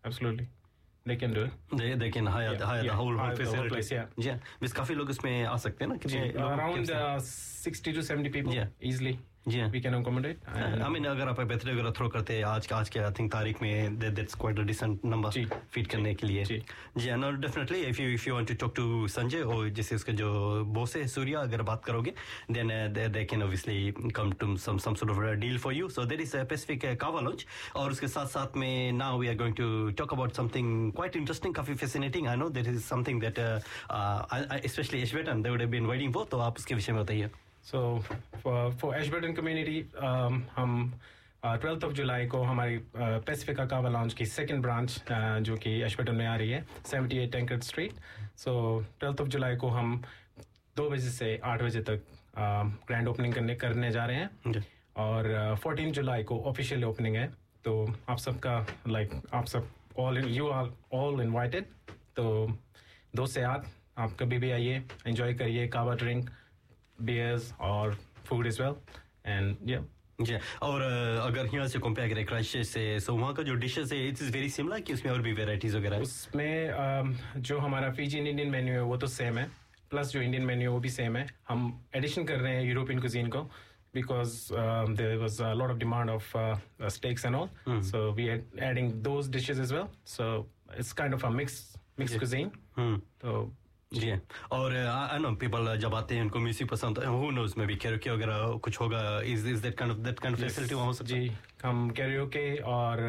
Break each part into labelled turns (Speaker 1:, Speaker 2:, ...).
Speaker 1: absolutely. They can do it.
Speaker 2: They can hire the whole facility.
Speaker 1: Place,
Speaker 2: yeah. Because काफी लोग इसमें आ सकते हैं ना कितने
Speaker 1: around 60 to 70 people easily.
Speaker 2: Yeah.
Speaker 1: We can accommodate.
Speaker 2: I mean अगर आप birthday वगैरह थ्रो करते हैं आज के I think तारीख में that's quite a decent number feed करने के लिए. जी no definitely if you want to talk to Sanjay और जैसे उसका जो boss है सूर्या अगर बात करोगे then they can obviously come to some sort of a deal for you. So there is a Pacific Kava Lounge और उसके साथ में now we are going to talk about something quite interesting, काफी fascinating. I know there is something that especially Ashburton they would have been waiting for. तो आप उसके विषय में बताइए.
Speaker 1: So for Ashburton community हम 12th of July को हमारी Pacifica Kava Lounge की second branch जो कि Ashburton में आ रही है 78 Tankard Street. So 12th of July को हम 2 बजे से 8 बजे तक grand opening करने जा रहे हैं और 14 जुलाई को official opening है. तो आप सबका आप सब you are all invited. तो 2 से 8 आप कभी भी आइए, enjoy करिए कावा ड्रिंक, beers और food as well and
Speaker 2: yeah. और अगर यहाँ से कंपेयर करें क्राइस्टचर्च से सो वहाँ का जो डिशेस है इट्स वेरी सिमिलर कि उसमें और भी वेराइटीज वगैरह है
Speaker 1: उसमें जो हमारा फिजी इंडियन मेन्यू है वो तो सेम है प्लस जो इंडियन मेन्यू वो भी सेम है हम एडिशन कर रहे हैं यूरोपियन कुजीन को because there was a lot of demand of steaks and all so we are adding those dishes as well so it's kind of a mixed cuisine so
Speaker 2: जी और I know people जब आते हैं उनको music पसंद है who knows may be karaoke वगैरह कुछ होगा is that kind of facility वहां हो सकती
Speaker 1: है जी हम कैरियोके और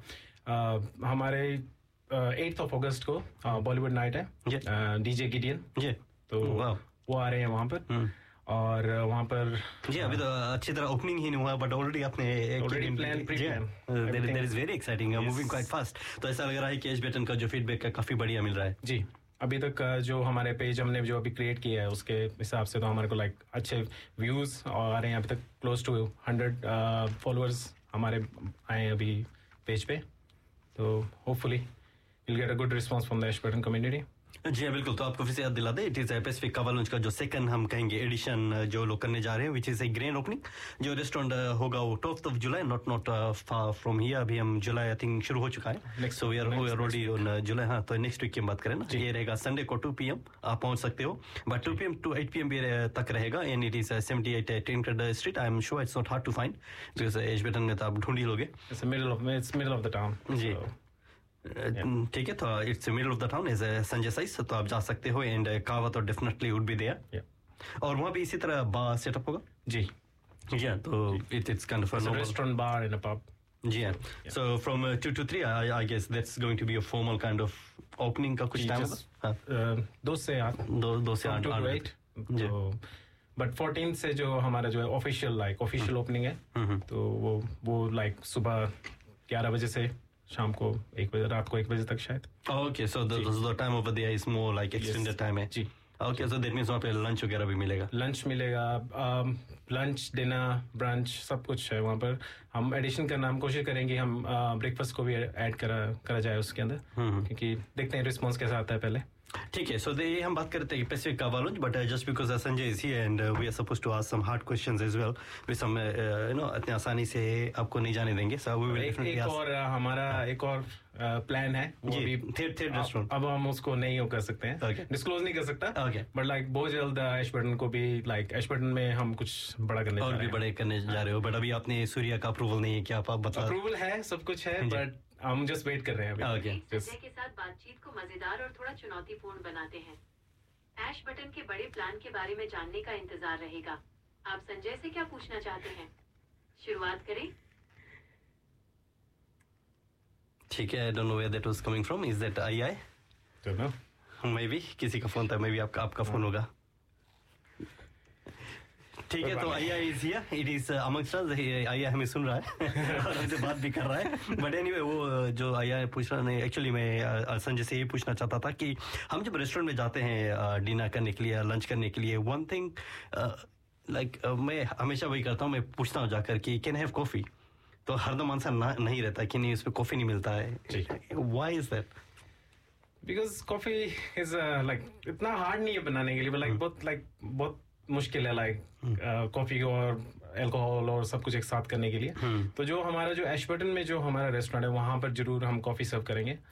Speaker 1: हमारे 8th of August को बॉलीवुड नाइट है डीजे गिडियन
Speaker 2: जी
Speaker 1: तो वो आ रहे हैं वहां पर और वहां पर
Speaker 2: जी अभी तो अच्छी तरह ओपनिंग ही नहीं हुआ बट ऑलरेडी आपने
Speaker 1: plan
Speaker 2: there is very exciting moving quite fast तो ऐसा लग रहा है कि एशबर्टन का जो फीडबैक है काफी बढ़िया मिल रहा है
Speaker 1: जी अभी तक जो हमारे पेज हमने जो अभी क्रिएट किया है उसके हिसाब से तो हमारे को अच्छे व्यूज आ रहे हैं अभी तक क्लोज टू 100 फॉलोअर्स हमारे आए हैं अभी पेज पे तो hopefully will get a good response from the Ashburton community
Speaker 2: जी बिल्कुल तो आपको फिर से याद दिला दे इट इज पैसिफिक कावा लॉन्ज का जो सेकंड हम कहेंगे एडिशन जो लोग करने जा रहे हैं which is a grand opening जो रेस्टोरेंट होगा वो 12th of July not far from here अभी हम जुलाई आई थिंक शुरू हो चुका है so we are already on July हाँ तो नेक्स्ट वीक की बात करें ना ये रहेगा संडे को 2 PM आप पहुंच सकते हो बट 2 PM to 8 PM भी तक रहेगा and it is 78 Tankard Street I am sure it's not hard to find because Ashburton में तो आप ढूंढ ही लोगे
Speaker 1: it's middle of the town
Speaker 2: जी ठीक है तो it's middle of the town is Sanjay size तो आप जा सकते हो एंड कावा तो डेफिनेटली वुड बी देयर और वहाँ भी इसी तरह बार सेटअप होगा
Speaker 1: जी
Speaker 2: जी तो it's kind of a
Speaker 1: restaurant bar and a pub
Speaker 2: ji so from 2 to 3 I guess that's going to be a formal kind of opening का कुछ टाइम होगा
Speaker 1: 2 से 8 जी बट 14 से जो हमारा जो है ऑफिशियल ओपनिंग है तो वो सुबह 11 बजे से शाम को 1 बजे रात को 1 बजे तक शायद
Speaker 2: okay so the time over there is more like extended time है
Speaker 1: जी
Speaker 2: ओके सो दैट मींस वहाँ पे लंच वगैरह भी मिलेगा
Speaker 1: लंच डिनर ब्रंच सब कुछ है वहाँ पर हम एडिशन करना हम कोशिश करेंगे हम ब्रेकफास्ट को भी ऐड करा जाए उसके अंदर क्योंकि देखते हैं रिस्पॉन्स कैसा आता है पहले
Speaker 2: ठीक है सो ये हम बात करते हैं पैसिफिक कावा lounge but just because Sanjay is here and we are supposed to ask some hard questions as well which हम इतनी आसानी से आपको नहीं जाने देंगे सो वी विल डेफिनेटली
Speaker 1: और हमारा एक और प्लान है वो भी
Speaker 2: थेट रेस्टोरेंट
Speaker 1: अब हम उसको नहीं कर सकते हैं डिस्क्लोज नहीं कर सकता बट बहुत जल्द एशबर्टन को भी एशबर्टन में हम कुछ बड़ा करने
Speaker 2: और भी बड़े करने जा रहे हो बट अभी आपने सूर्या का अप्रूवल नहीं है क्या आप बता
Speaker 1: अप्रूवल है सब कुछ है बट हम जस्ट वेट कर रहे हैं
Speaker 3: अभी संजय के साथ बातचीत को मजेदार और थोड़ा चुनौतीपूर्ण बनाते हैं एशबर्टन के बड़े प्लान के बारे में जानने का इंतजार रहेगा आप संजय से क्या पूछना चाहते हैं शुरुआत करें
Speaker 2: ठीक है I don't know where that was coming from is that I
Speaker 1: don't know
Speaker 2: may be किसी का फोन था मे बी आपका फोन होगा ठीक है तो आया is here it is amongst अस आया हमें सुन रहा है और हमसे बात भी कर रहा है बट एनीवे वो जो आया पूछ रहा नहीं एक्चुअली मैं संजय से ये पूछना चाहता था कि हम जब रेस्टोरेंट में जाते हैं डिनर करने के लिए लंच करने के लिए वन थिंग लाइक मैं हमेशा वही करता हूँ मैं पूछता हूँ जाकर कि कैन हैव कॉफी तो हरदम आंसर नहीं रहता कि नहीं उसमें कॉफी नहीं मिलता है why is that
Speaker 1: because coffee is इतना हार्ड नहीं है बनाने के लिए बहुत मुश्किल है कॉफी और अल्कोहल और सब कुछ एक साथ करने के लिए तो जो हमारा जो एशबर्टन में जो हमारा रेस्टोरेंट है वहां पर जरूर हम कॉफी सर्व करेंगे